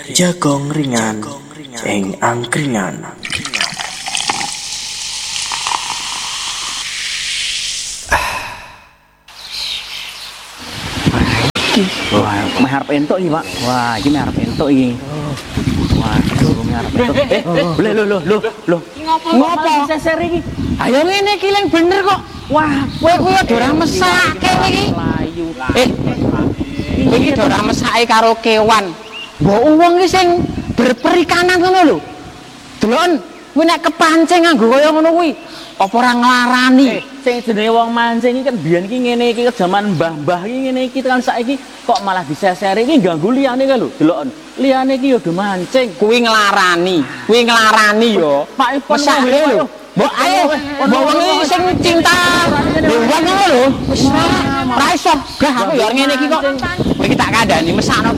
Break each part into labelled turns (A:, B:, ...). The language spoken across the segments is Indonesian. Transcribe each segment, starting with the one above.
A: Jagong ringan ing angkringan.
B: Wah, meh arep entuk iki, Pak. Wah, iki meh arep entuk iki. Waduh, meh arep entuk. Lho. Ngopo seser iki? Ayo ngene iki leng bener kok. Wah, kowe kuwi ora mesake iki. Iki ora mesake karo kewan. Mbok wong iki sing berperikanan ngono lho. Delon, kuwi nek kepancing nganggo kaya ngono kuwi, apa ora nglarani? Sing jenenge wong mancing iki kan biyen iki ngene iki jaman mbah-mbah iki ngene iki tekan saiki kok malah diseseri iki ganggu liyane kan lho. Delokon. Liyane iki ya do mancing. Kuwi nglarani yo. Mesake lho. Mbok ayo, mbok wengi sing cinta hewan ngono lho. Wis ora iso. Gah aku ya ngene iki kok. Kowe iki tak kandhani mesakno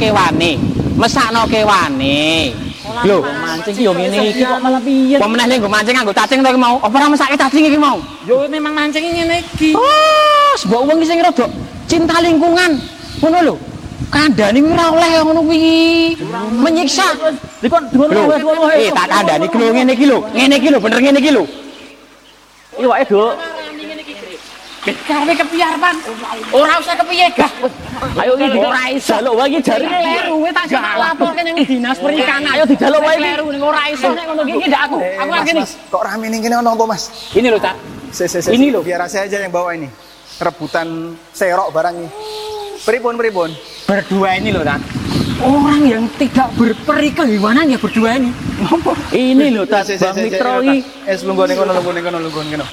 B: kewane. Lho, mancing iki yo ngene iki kok malah piye? Apa meneh nggo mancing nganggo cacing to iki mau? Apa ora mesake cacing iki mau? Yo memang mancing ngene iki. Oh, mbok wong iki sing rada cinta lingkungan. Ngono lho. Kandhani ora oleh ngono kuwi. Menyiksa. Dikon tak kandhani klo ngene iki lho. Ngene iki lho, bener ngene iki lho. Iwake, Duk. Karepe kepiye arepan? Ora usah kepiye, Gah. Ayo iki ora iso. Jaluk wae iki jarine kleru, kowe tak laporke ning Dinas Perikanan. Ayo dijaluk wae kleru ning ora iso nek ngono iki ndak aku. Aku ngerti nih.
C: Kok rame ning kene ono apa, Mas?
B: Ini lho, Cak. Ini lho.
C: Biar saya aja yang bawa ini. Rebutan serok barang ini. Pripun?
B: Berdua ini lho, Cak. Orang yang tidak berperi kehewanan ya berdua ini. Ini lho, Cak. Bang Mitra iki
C: lungguh ning kono.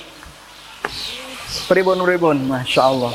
C: Pripun, Masya Allah.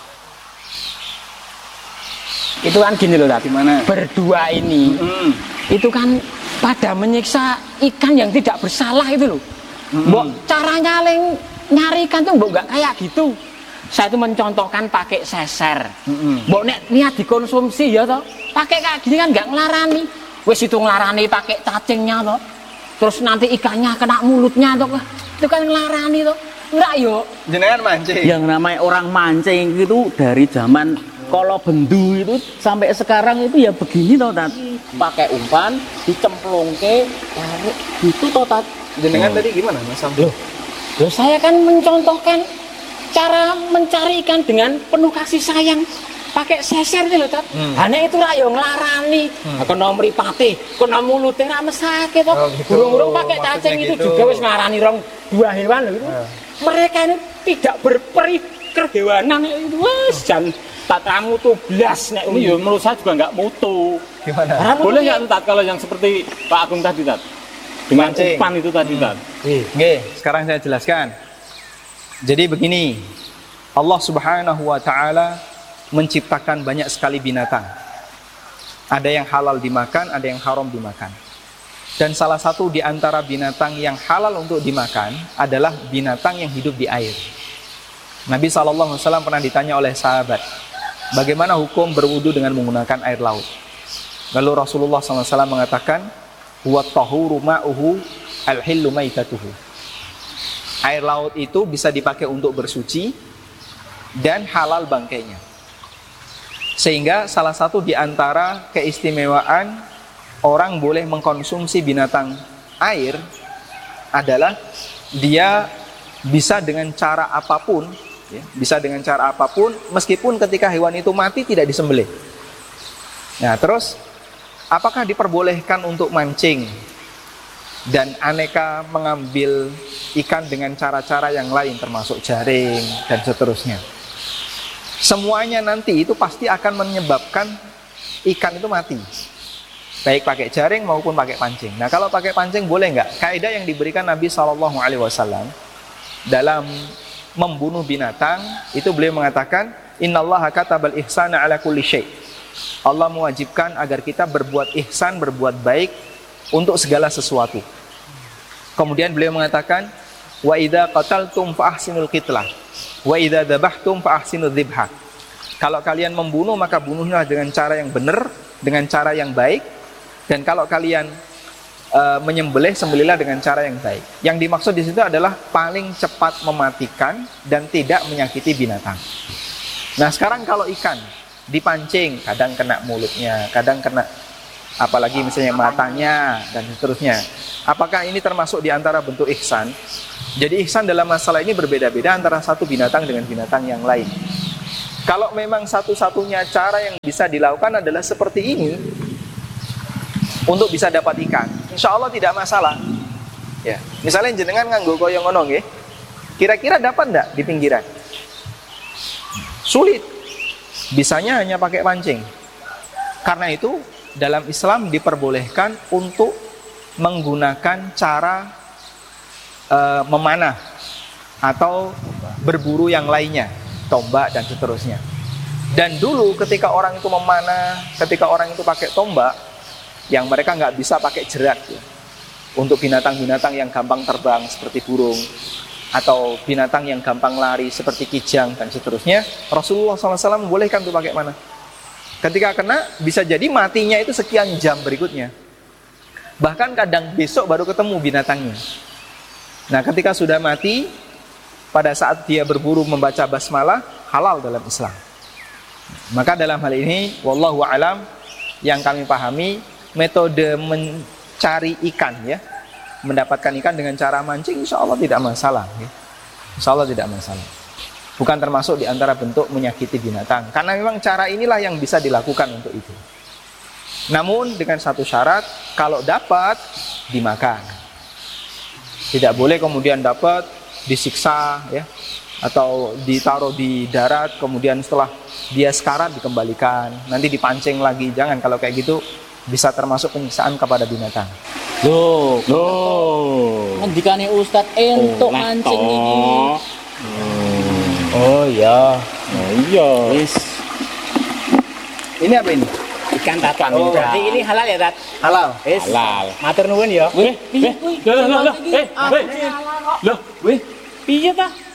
B: itu kan gini loh, Cak.
C: Gimana?
B: Berdua ini itu kan pada menyiksa ikan yang tidak bersalah itu loh. Mbok caranya nyari ikan tuh mbok nggak kayak gitu. Saya itu mencontohkan pakai seser. Mbok nek niat dikonsumsi ya toh, pakai kayak gini kan nggak ngelarani. Wes itu ngelarani pakai cacingnya toh. Terus nanti ikannya kena mulutnya toh. Itu kan ngelarani toh. Enggak yuk.
C: Jenengan mancing.
B: Yang namanya orang mancing itu dari zaman kalau bendu itu sampai sekarang itu ya begini toh, Tat. Pakai umpan, dicemplungke, tarik gitu toh, Tat.
C: Jenengan tadi gimana, Mas Samsul?
B: Loh, saya kan mencontohkan cara mencari ikan dengan penuh kasih sayang. Pakai seser itu loh, Tat. Hane itu rak yo nglarani. Kena mripate, kena mulute ra mesake toh. Burung-burung pakai cacing itu
C: gitu.
B: juga wis nglarani dua hewan loh itu. Mereka ini tidak berperi kehewanan itu. Wes jan tatamu tuh blas nek
D: ini ya menurut saya juga nggak mutu.
C: Gimana?
D: Boleh nggak Tat kalau yang seperti Pak Agung tadi, Tat? Dengan
C: Mancing.
D: umpan itu tadi, Tat.
C: Oke, sekarang saya jelaskan. Jadi begini, Allah Subhanahu wa taala menciptakan banyak sekali binatang. Ada yang halal dimakan, ada yang haram dimakan. Dan salah satu di antara binatang yang halal untuk dimakan adalah binatang yang hidup di air. Nabi SAW pernah ditanya oleh sahabat, bagaimana hukum berwudu dengan menggunakan air laut? Lalu Rasulullah SAW mengatakan, huwa tahuru ma'uhu al-hillu maitatuhu. Air laut itu bisa dipakai untuk bersuci dan halal bangkainya. Sehingga salah satu di antara keistimewaan orang boleh mengkonsumsi binatang air adalah dia bisa dengan cara apapun, ya, bisa dengan cara apapun, meskipun ketika hewan itu mati tidak disembelih. Nah, terus apakah diperbolehkan untuk mancing dan aneka mengambil ikan dengan cara-cara yang lain termasuk jaring dan seterusnya? Semuanya nanti itu pasti akan menyebabkan ikan itu mati, baik pakai jaring maupun pakai pancing. Nah, kalau pakai pancing boleh nggak? Kaidah yang diberikan Nabi SAW dalam membunuh binatang itu beliau mengatakan, innallaha katabal ihsana ala kulli syai'. Allah mewajibkan agar kita berbuat ihsan, berbuat baik untuk segala sesuatu. Kemudian beliau mengatakan, wa idza qataltum fa ahsinul qitlah wa idza dzabhtum fa ahsinudz dzibha. Kalau kalian membunuh maka bunuhlah dengan cara yang benar, dengan cara yang baik. Dan kalau kalian menyembelih, sembelihlah dengan cara yang baik. Yang dimaksud di situ adalah paling cepat mematikan dan tidak menyakiti binatang. Nah, sekarang kalau ikan dipancing, kadang kena mulutnya, kadang kena apalagi misalnya matanya dan seterusnya. Apakah ini termasuk di antara bentuk ihsan? Jadi ihsan dalam masalah ini berbeda-beda antara satu binatang dengan binatang yang lain. Kalau memang satu-satunya cara yang bisa dilakukan adalah seperti ini untuk bisa dapat ikan, insya Allah tidak masalah. Ya, misalnya jenengan nganggo koyo ngono nggih, kira-kira dapat enggak di pinggiran? Sulit. Bisanya hanya pakai pancing. Karena itu dalam Islam diperbolehkan untuk menggunakan cara memanah atau berburu yang lainnya, tombak dan seterusnya. Dan dulu ketika orang itu memanah, ketika orang itu pakai tombak, yang mereka nggak bisa pakai jerat ya, untuk binatang-binatang yang gampang terbang seperti burung, atau binatang yang gampang lari seperti kijang dan seterusnya, Rasulullah SAW membolehkan itu pakai mana. Ketika kena, bisa jadi matinya itu sekian jam berikutnya. Bahkan kadang besok baru ketemu binatangnya. Nah, ketika sudah mati, pada saat dia berburu membaca basmalah, halal dalam Islam. Maka dalam hal ini, wallahu alam, yang kami pahami, metode mencari ikan ya, mendapatkan ikan dengan cara mancing, insya Allah tidak masalah ya. Insya Allah tidak masalah. Bukan termasuk di antara bentuk menyakiti binatang, karena memang cara inilah yang bisa dilakukan untuk itu. Namun dengan satu syarat, kalau dapat dimakan. Tidak boleh kemudian dapat disiksa ya, atau ditaruh di darat, kemudian setelah dia sekarat dikembalikan, nanti dipancing lagi. Jangan, kalau kayak gitu bisa termasuk penyiksaan kepada binatang.
B: Loh.
E: Ngendikane Ustaz entuk mancing iki.
B: Oh iya.
E: Wis.
C: Ini apa ini?
E: Ikan tatang.
C: Oh,
E: Berarti ini halal ya, Tat?
C: Halal.
E: Wis.
B: Halal.
E: Matur nuwun ya.
B: Piye ta?